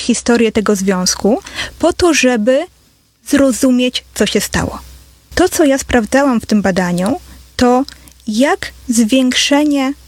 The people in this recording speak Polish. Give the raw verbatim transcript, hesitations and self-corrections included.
historię tego związku po to, żeby zrozumieć, co się stało. To, co ja sprawdzałam w tym badaniu, to jak zwiększenie